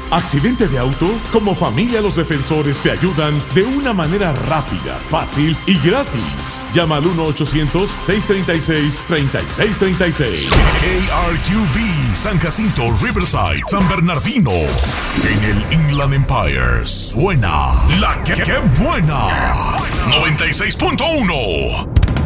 ¿Accidente de auto? Como familia Los Defensores te ayudan de una manera rápida, fácil y gratis. Llama al 1-800-636-3636. KRQB, San Jacinto, Riverside, San Bernardino. En el Inland Empire suena la que buena. 96.1.